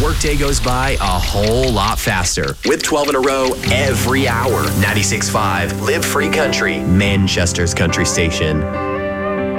your workday goes by a whole lot faster. With 12 in a row every hour. 96.5, Live Free Country, Manchester's country station.